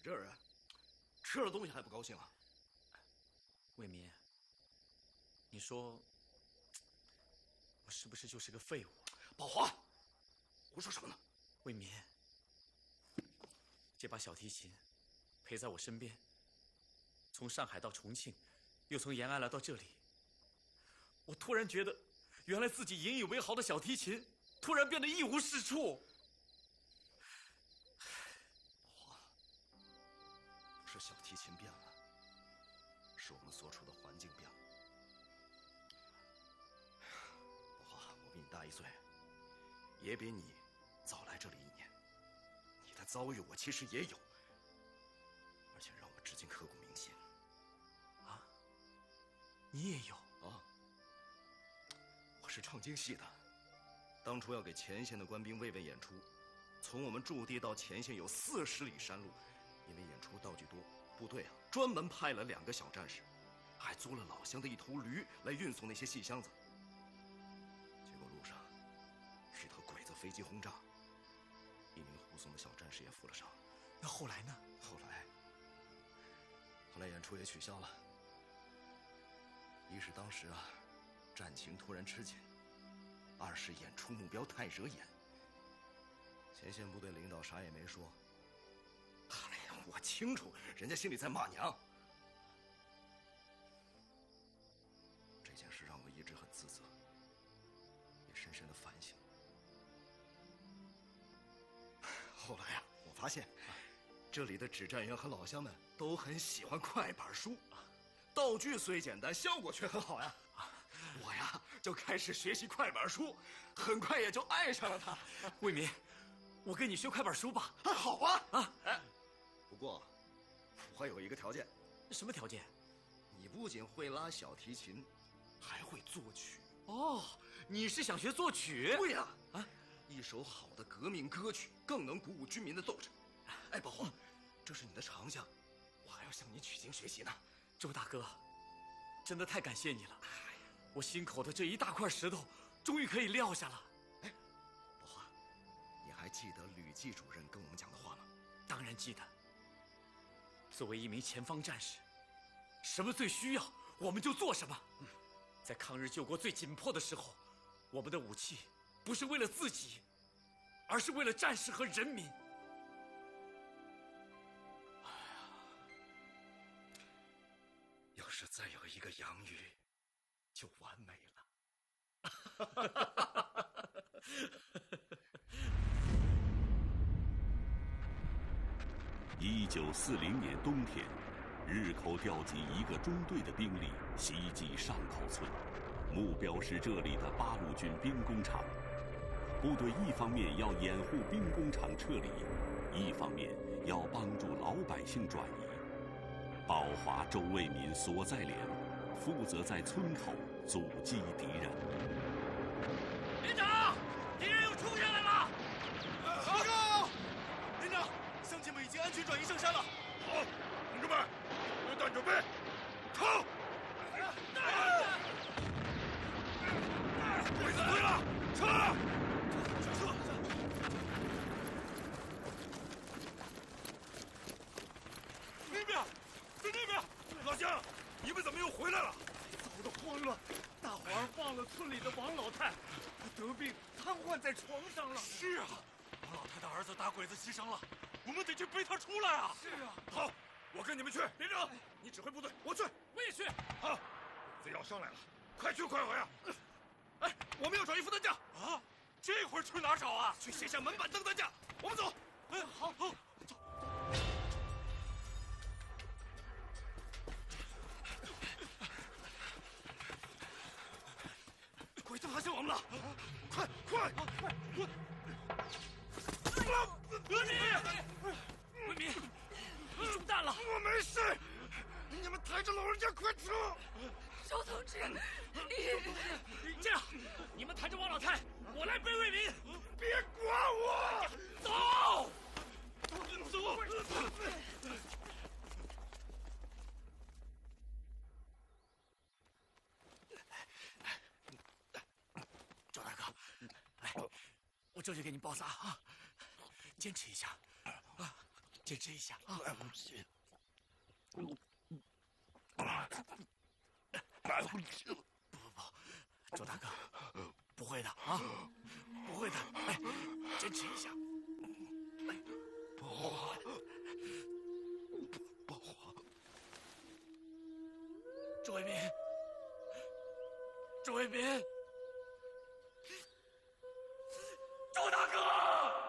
这人吃了东西还不高兴啊？ 卫民，你说我是不是就是个废物？ 宝华，胡说什么呢？ 卫民，这把小提琴陪在我身边，从上海到重庆，又从延安来到这里，我突然觉得，原来自己引以为豪的小提琴，突然变得一无是处。 宝华，不是小提琴变了，是我们所处的环境变了。宝华，我比你大1岁，也比你早来这里1年，你的遭遇我其实也有，而且让我至今刻骨铭心。 啊，你也有啊？我是唱京戏的，当初要给前线的官兵慰问演出，从我们驻地到前线有40里山路，因为演出道具多，部队专门派了2个小战士，还租了老乡的1头驴来运送那些细箱子。结果路上一头鬼子飞机轰炸，1名护送的小战士也负了伤。 那后来呢？ 后来演出也取消了。一是当时战情突然吃紧；2是演出目标太惹眼。前线部队领导啥也没说。哎呀，我清楚，人家心里在骂娘。这件事让我一直很自责，也深深的反省。后来我发现，这里的指战员和老乡们都很喜欢快板书，道具虽简单，效果却很好呀。我就开始学习快板书，很快也就爱上了它。 卫民，我跟你学快板书吧。 好啊！不过我还有一个条件。 什么条件？ 你不仅会拉小提琴，还会作曲。 哦，你是想学作曲？ 对呀！一首好的革命歌曲更能鼓舞军民的斗志。哎，宝华，这是你的长项，我还要向你取经学习呢。 周大哥，真的太感谢你了。我心口的这一大块石头终于可以撂下了。 哎，宝华，你还记得吕季主任跟我们讲的话吗？ 当然记得。作为一名前方战士，什么最需要我们就做什么。在抗日救国最紧迫的时候，我们的武器不是为了自己，而是为了战士和人民。 要是再有一个杨宇，就完美了。 1940年冬天，日寇调集1个中队的兵力袭击上口村，目标是这里的八路军兵工厂。部队一方面要掩护兵工厂撤离，一方面要帮助老百姓转移。宝华、周卫民所在连负责在村口阻击敌人。 连长，敌人又冲下来了！ 报告，连长，乡亲们已经安全转移上山了。 好，同志们，榴弹准备，冲！鬼子退了，撤！那边，在那边，老乡，你们怎么又回来了？ 糟得慌了，大伙儿忘了村里的王老太，得病瘫痪在床上了。 是啊，王老太的儿子打鬼子牺牲了，我们得去背他出来啊！ 是啊， 好，我跟你们去。连长，你指挥部队，我去。 我也去。 好，鬼子要上来了，快去快回啊！ 哎，我们要找一副担架啊！这会儿去哪找啊？ 去卸下门板凳担架。我们走。 哎，好，走。 鬼子发现我们了！快快！ 卫民，你中弹了！ 我没事，你们抬着老人家快走！ 周同志， 这样，你们抬着王老太，我来背卫民。 别管我， 走！赵大哥，来，我这就给你包扎啊，坚持一下啊， 坚持一下。 来不及，来不及了。 不，周大哥，不会的啊，不会的，哎，坚持一下。 不花，不花。 周卫民，周卫民。